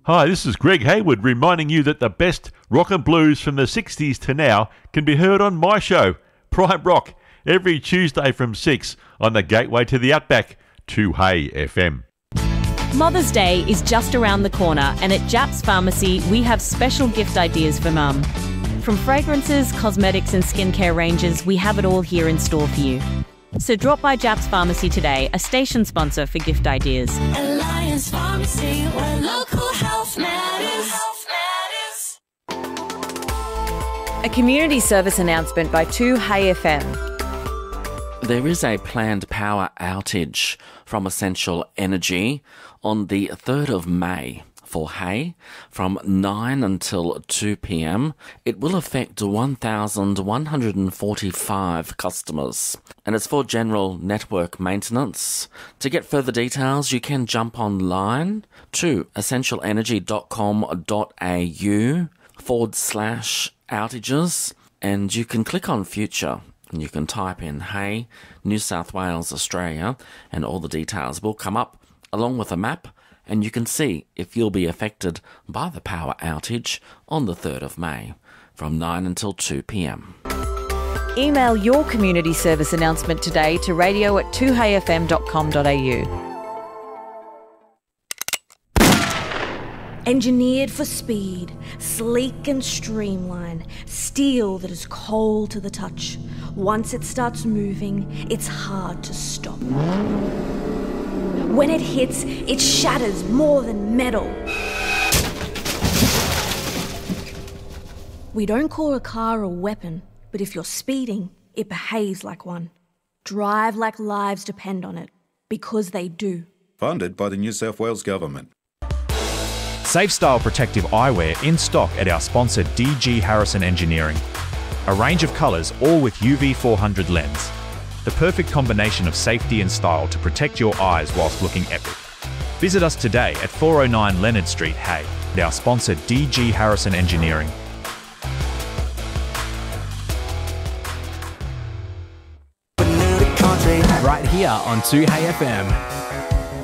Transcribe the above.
Hi, this is Greg Hayward reminding you that the best rock and blues from the 60s to now can be heard on my show, Prime Rock, every Tuesday from 6 on the gateway to the Outback, 2Hey FM. Mother's Day is just around the corner, and at Japs Pharmacy we have special gift ideas for Mum. From fragrances, cosmetics and skincare ranges, we have it all here in store for you. So drop by Japs Pharmacy today, a station sponsor for gift ideas. Alliance Pharmacy, where local health matters. A community service announcement by 2Hey FM. There is a planned power outage from Essential Energy on the 3rd of May for Hay from 9 until 2 p.m. It will affect 1,145 customers, and it's for general network maintenance. To get further details, you can jump online to essentialenergy.com.au/outages, and you can click on Future. And you can type in Hay, New South Wales, Australia, and all the details will come up along with a map, and you can see if you'll be affected by the power outage on the 3rd of May from 9 until 2 p.m. Email your community service announcement today to radio@2heyfm.com.au. Engineered for speed, sleek and streamlined, steel that is cold to the touch. Once it starts moving, it's hard to stop. When it hits, it shatters more than metal. We don't call a car a weapon, but if you're speeding, it behaves like one. Drive like lives depend on it, because they do. Funded by the New South Wales Government. Safe Style protective eyewear in stock at our sponsor DG Harrison Engineering. A range of colours, all with UV 400 lens. The perfect combination of safety and style to protect your eyes whilst looking epic. Visit us today at 409 Leonard Street, Hay, and our sponsor DG Harrison Engineering. Right here on 2Hey FM.